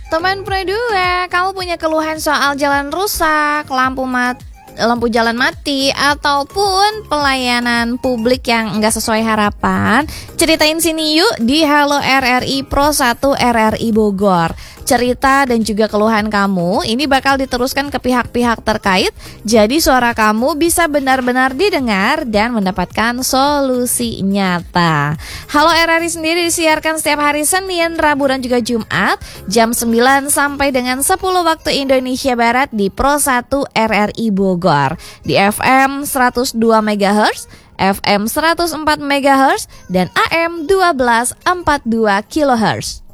Teman Pro 2, kamu punya keluhan soal jalan rusak, lampu jalan mati, ataupun pelayanan publik yang enggak sesuai harapan? Ceritain sini yuk di Halo RRI Pro 1 RRI Bogor. Cerita dan juga keluhan kamu ini bakal diteruskan ke pihak-pihak terkait. Jadi suara kamu bisa benar-benar didengar dan mendapatkan solusi nyata. Halo RRI sendiri disiarkan setiap hari Senin, Rabu dan juga Jumat jam 9 sampai dengan 10 waktu Indonesia Barat di Pro 1 RRI Bogor. Di FM 102 MHz, FM 104 MHz, dan AM 1242 kHz.